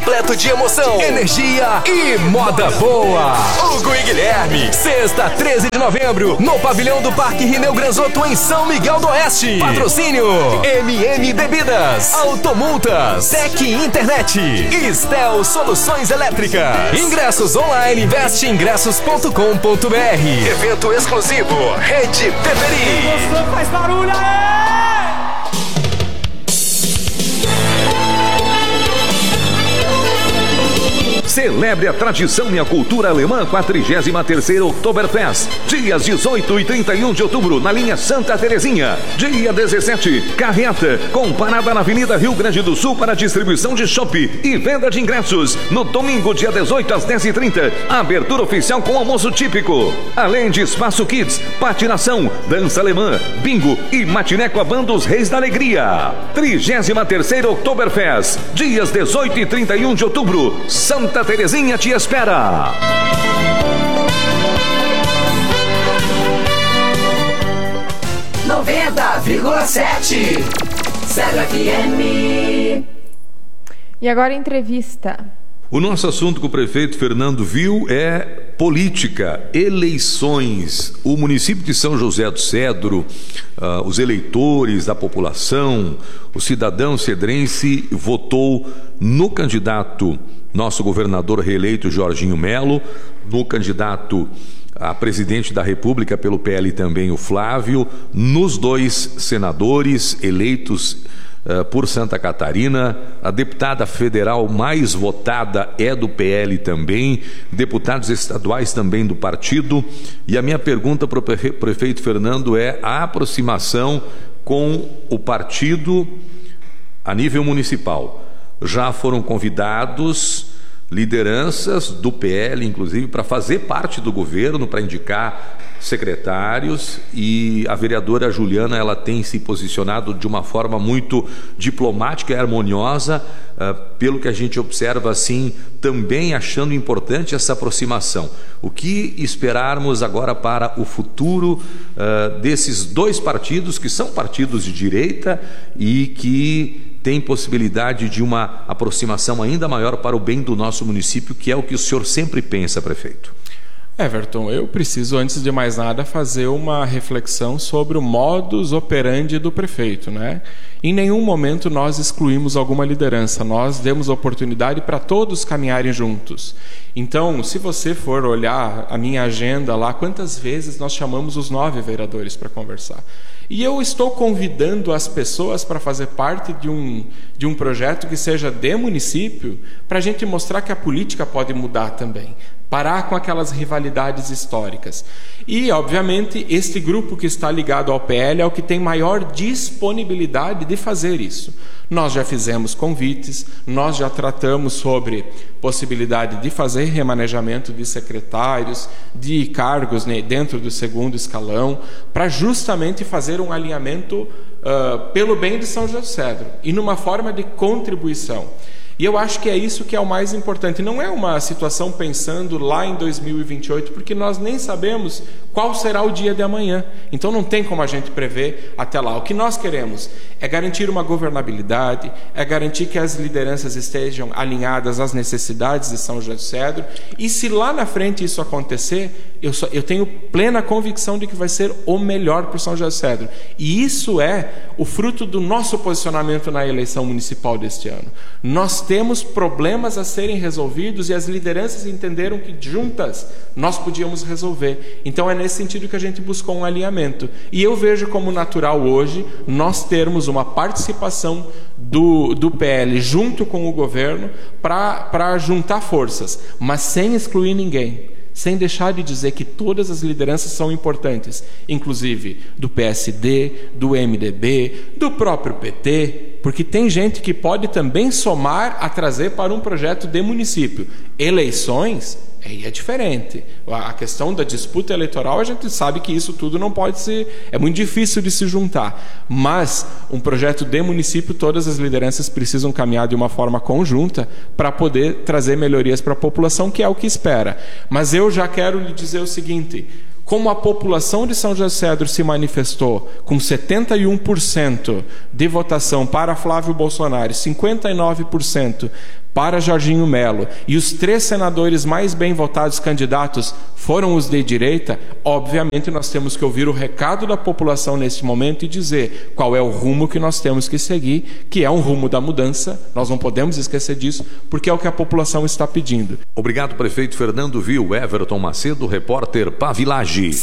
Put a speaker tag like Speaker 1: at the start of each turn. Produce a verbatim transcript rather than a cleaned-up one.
Speaker 1: repleto de emoção, energia e moda boa. Hugo e Guilherme, sexta, treze de novembro, no pavilhão do Parque Rineu Granzotto, em São Miguel do Oeste. Patrocínio M M Bebidas, Automultas, Tec Internet e Stel Soluções Elétricas. Ingressos online, investe ingressos ponto com ponto br. Evento exclusivo, Rede Peperi.
Speaker 2: Você faz barulho aí!
Speaker 3: Celebre a tradição e a cultura alemã com a trigésima terceira Oktoberfest. Dias dezoito e trinta e um de outubro, na linha Santa Terezinha. Dia dezessete, carreata, com parada na Avenida Rio Grande do Sul para distribuição de chopp e venda de ingressos. No domingo, dia dezoito, às dez e trinta, abertura oficial com almoço típico. Além de espaço kids, patinação, dança alemã, bingo e matiné com a banda Os Reis da Alegria. trigésima terceira Oktoberfest. Dias dezoito e trinta e um de outubro, Santa Terezinha te espera.
Speaker 4: noventa vírgula sete Celo F M.
Speaker 5: E agora entrevista.
Speaker 3: O nosso assunto com o prefeito Fernando viu é política, eleições. O município de São José do Cedro, uh, os eleitores, a população, o cidadão cedrense votou no candidato, nosso governador reeleito Jorginho Melo, no candidato a presidente da República pelo P L também o Flávio, nos dois senadores eleitos Uh, por Santa Catarina. A deputada federal mais votada é do P L também, deputados estaduais também do partido. E a minha pergunta para o prefe- prefeito Fernando é a aproximação com o partido a nível municipal. Já foram convidados lideranças do P L, inclusive, para fazer parte do governo, para indicar secretários, e a vereadora Juliana, ela tem se posicionado de uma forma muito diplomática e harmoniosa, uh, pelo que a gente observa, assim, também achando importante essa aproximação. O que esperarmos agora para o futuro uh, desses dois partidos, que são partidos de direita e que tem possibilidade de uma aproximação ainda maior para o bem do nosso município, que é o que o senhor sempre pensa, prefeito?
Speaker 6: Everton, eu preciso, antes de mais nada, fazer uma reflexão sobre o modus operandi do prefeito, né? Em nenhum momento nós excluímos alguma liderança, nós demos oportunidade para todos caminharem juntos. Então, se você for olhar a minha agenda lá, quantas vezes nós chamamos os nove vereadores para conversar? E eu estou convidando as pessoas para fazer parte de um, de um projeto que seja de município, para a gente mostrar que a política pode mudar também, parar com aquelas rivalidades históricas. E, obviamente, este grupo que está ligado ao P L é o que tem maior disponibilidade de fazer isso. Nós já fizemos convites, nós já tratamos sobre possibilidade de fazer remanejamento de secretários, de cargos, né, dentro do segundo escalão, para justamente fazer um alinhamento uh, pelo bem de São José do Cedro e numa forma de contribuição. E eu acho que é isso que é o mais importante. Não é uma situação pensando lá em dois mil e vinte e oito, porque nós nem sabemos qual será o dia de amanhã. Então não tem como a gente prever até lá. O que nós queremos é garantir uma governabilidade, é garantir que as lideranças estejam alinhadas às necessidades de São José do Cedro. E se lá na frente isso acontecer, eu, só, eu tenho plena convicção de que vai ser o melhor para o São José do Cedro. E isso é o fruto do nosso posicionamento na eleição municipal deste ano. Nós temos problemas a serem resolvidos e as lideranças entenderam que juntas nós podíamos resolver. Então é nesse sentido que a gente buscou um alinhamento. E eu vejo como natural hoje nós termos uma participação do, do P L junto com o governo para juntar forças, mas sem excluir ninguém, sem deixar de dizer que todas as lideranças são importantes, inclusive do P S D, do M D B, do próprio P T, porque tem gente que pode também somar a trazer para um projeto de município. Eleições, aí é diferente. A questão da disputa eleitoral, a gente sabe que isso tudo não pode ser, é muito difícil de se juntar. Mas um projeto de município, todas as lideranças precisam caminhar de uma forma conjunta para poder trazer melhorias para a população, que é o que espera. Mas eu já quero lhe dizer o seguinte: como a população de São José do Cedro se manifestou com setenta e um por cento de votação para Flávio Bolsonaro e cinquenta e nove por cento para Jorginho Melo e os três senadores mais bem votados candidatos foram os de direita, obviamente nós temos que ouvir o recado da população neste momento e dizer qual é o rumo que nós temos que seguir, que é um rumo da mudança, nós não podemos esquecer disso, porque é o que a população está pedindo.
Speaker 3: Obrigado, prefeito Fernando Viu. Everton Macedo, repórter Pavilage.